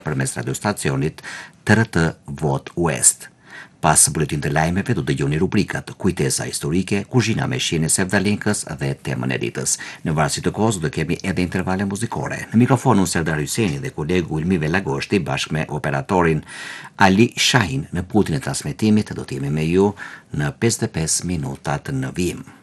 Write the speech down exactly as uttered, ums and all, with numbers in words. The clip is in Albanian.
përmes radiostacionit T R T Vot West. Pas buletin të lajmeve do dëgjoni rubrikat Kujtesa historike, Kuzhina me shijën e Sevdalinkës dhe temën e ditës. Në varësi të kohës do kemi edhe intervale muzikore. Në mikrofon unë Serdar Hyseni dhe kolegu Ilmi Velagoshti bashkë me operatorin Ali Shahin në putin e transmetimit do të jemi me ju në pesëdhjetë e pesë minutat në vijim.